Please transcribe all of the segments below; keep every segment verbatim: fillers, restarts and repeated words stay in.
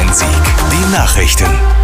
Rhein-Sieg. Die Nachrichten.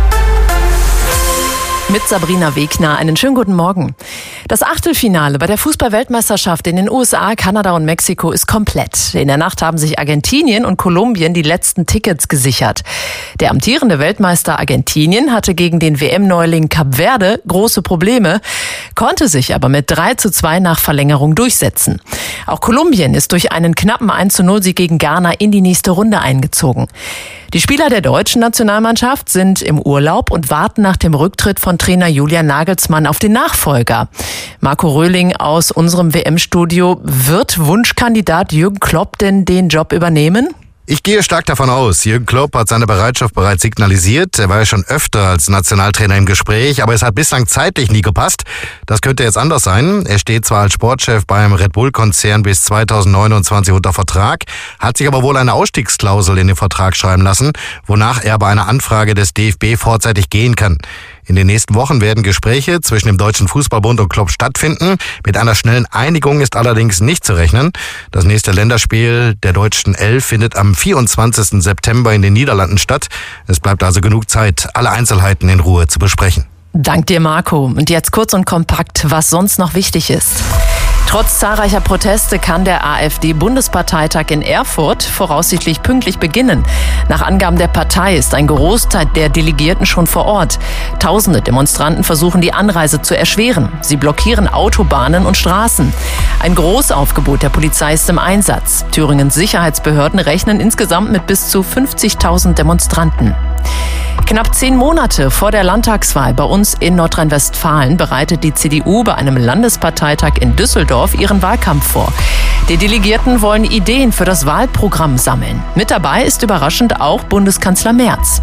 Mit Sabrina Wegner. Einen schönen guten Morgen. Das Achtelfinale bei der Fußball-Weltmeisterschaft in den U S A, Kanada und Mexiko ist komplett. In der Nacht haben sich Argentinien und Kolumbien die letzten Tickets gesichert. Der amtierende Weltmeister Argentinien hatte gegen den W M-Neuling Kap Verde große Probleme, konnte sich aber mit drei zu zwei nach Verlängerung durchsetzen. Auch Kolumbien ist durch einen knappen eins zu null Sieg gegen Ghana in die nächste Runde eingezogen. Die Spieler der deutschen Nationalmannschaft sind im Urlaub und warten nach dem Rücktritt von Trainer Julian Nagelsmann auf den Nachfolger. Marco Röhling aus unserem W M-Studio. Wird Wunschkandidat Jürgen Klopp denn den Job übernehmen? Ich gehe stark davon aus. Jürgen Klopp hat seine Bereitschaft bereits signalisiert. Er war ja schon öfter als Nationaltrainer im Gespräch, aber es hat bislang zeitlich nie gepasst. Das könnte jetzt anders sein. Er steht zwar als Sportchef beim Red Bull-Konzern bis zweitausendneunundzwanzig unter Vertrag, hat sich aber wohl eine Ausstiegsklausel in den Vertrag schreiben lassen, wonach er bei einer Anfrage des D F B vorzeitig gehen kann. In den nächsten Wochen werden Gespräche zwischen dem Deutschen Fußballbund und Klopp stattfinden. Mit einer schnellen Einigung ist allerdings nicht zu rechnen. Das nächste Länderspiel der deutschen Elf findet am vierundzwanzigsten September in den Niederlanden statt. Es bleibt also genug Zeit, alle Einzelheiten in Ruhe zu besprechen. Dank dir, Marco. Und jetzt kurz und kompakt, was sonst noch wichtig ist. Trotz zahlreicher Proteste kann der AfD-Bundesparteitag in Erfurt voraussichtlich pünktlich beginnen. Nach Angaben der Partei ist ein Großteil der Delegierten schon vor Ort. Tausende Demonstranten versuchen, die Anreise zu erschweren. Sie blockieren Autobahnen und Straßen. Ein Großaufgebot der Polizei ist im Einsatz. Thüringens Sicherheitsbehörden rechnen insgesamt mit bis zu fünfzigtausend Demonstranten. Knapp zehn Monate vor der Landtagswahl bei uns in Nordrhein-Westfalen bereitet die C D U bei einem Landesparteitag in Düsseldorf ihren Wahlkampf vor. Die Delegierten wollen Ideen für das Wahlprogramm sammeln. Mit dabei ist überraschend auch Bundeskanzler Merz.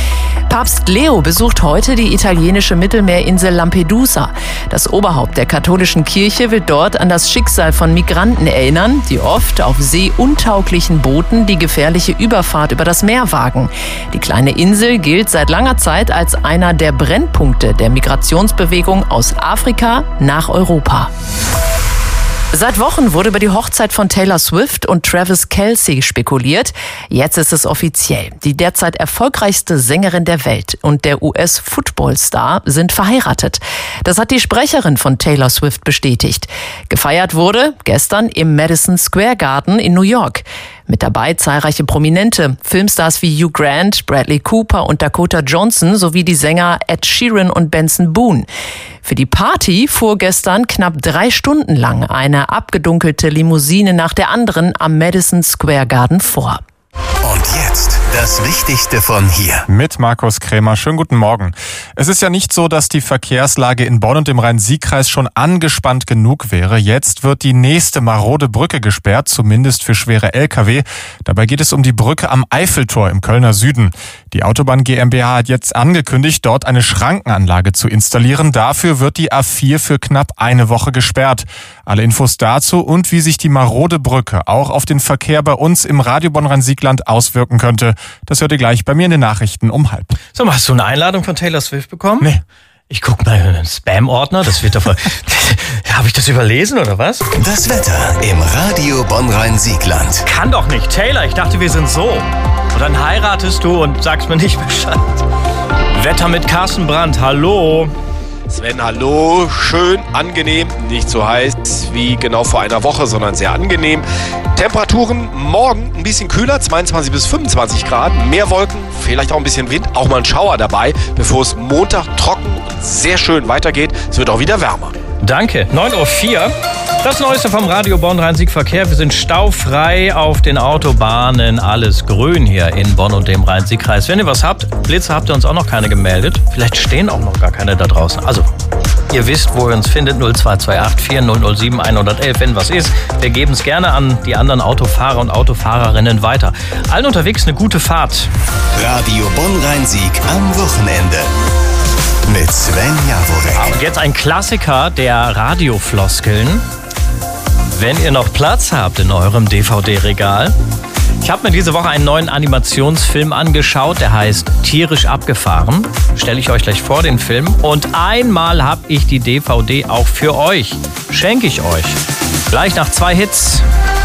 Papst Leo besucht heute die italienische Mittelmeerinsel Lampedusa. Das Oberhaupt der katholischen Kirche will dort an das Schicksal von Migranten erinnern, die oft auf seeuntauglichen Booten die gefährliche Überfahrt über das Meer wagen. Die kleine Insel gilt seit langer Zeit als einer der Brennpunkte der Migrationsbewegung aus Afrika nach Europa. Seit Wochen wurde über die Hochzeit von Taylor Swift und Travis Kelce spekuliert. Jetzt ist es offiziell. Die derzeit erfolgreichste Sängerin der Welt und der U S-Football-Star sind verheiratet. Das hat die Sprecherin von Taylor Swift bestätigt. Gefeiert wurde gestern im Madison Square Garden in New York. Mit dabei zahlreiche Prominente, Filmstars wie Hugh Grant, Bradley Cooper und Dakota Johnson sowie die Sänger Ed Sheeran und Benson Boone. Für die Party fuhr gestern knapp drei Stunden lang eine abgedunkelte Limousine nach der anderen am Madison Square Garden vor. Und jetzt das Wichtigste von hier. Mit Markus Krämer. Schönen guten Morgen. Es ist ja nicht so, dass die Verkehrslage in Bonn und im Rhein-Sieg-Kreis schon angespannt genug wäre. Jetzt wird die nächste marode Brücke gesperrt, zumindest für schwere L K W. Dabei geht es um die Brücke am Eiffeltor im Kölner Süden. Die Autobahn GmbH hat jetzt angekündigt, dort eine Schrankenanlage zu installieren. Dafür wird die A vier für knapp eine Woche gesperrt. Alle Infos dazu und wie sich die marode Brücke auch auf den Verkehr bei uns im Radio Bonn-Rhein-Sieg-Land auswirken könnte, das hört ihr gleich bei mir in den Nachrichten um halb. So, hast du eine Einladung von Taylor Swift bekommen? Nee. Ich guck mal in den Spam-Ordner, das wird doch voll... Habe ich das überlesen oder was? Das Wetter im Radio Bonn-Rhein-Sieg-Land. Kann doch nicht. Taylor, ich dachte, wir sind so. Und dann heiratest du und sagst mir nicht Bescheid. Wetter mit Carsten Brandt, hallo. Sven, hallo. Schön, angenehm, nicht so heiß wie genau vor einer Woche, sondern sehr angenehm. Temperaturen morgen ein bisschen kühler, zweiundzwanzig bis fünfundzwanzig Grad. Mehr Wolken, vielleicht auch ein bisschen Wind, auch mal ein Schauer dabei, bevor es Montag trocken und sehr schön weitergeht. Es wird auch wieder wärmer. Danke. neun Uhr vier. Das Neueste vom Radio Bonn-Rhein-Sieg-Verkehr. Wir sind staufrei auf den Autobahnen. Alles grün hier in Bonn und dem Rhein-Sieg-Kreis. Wenn ihr was habt, Blitze habt ihr uns auch noch keine gemeldet. Vielleicht stehen auch noch gar keine da draußen. Also, ihr wisst, wo ihr uns findet. null zwei zwei acht vier null null sieben eins null eins. Wenn was ist, wir geben es gerne an die anderen Autofahrer und Autofahrerinnen weiter. Allen unterwegs eine gute Fahrt. Radio Bonn-Rhein-Sieg am Wochenende. Mit Sven Jaworek. Und jetzt ein Klassiker der Radiofloskeln. Wenn ihr noch Platz habt in eurem D V D-Regal. Ich habe mir diese Woche einen neuen Animationsfilm angeschaut, der heißt Tierisch abgefahren. Stelle ich euch gleich vor, den Film. Und einmal habe ich die D V D auch für euch. Schenke ich euch. Gleich nach zwei Hits.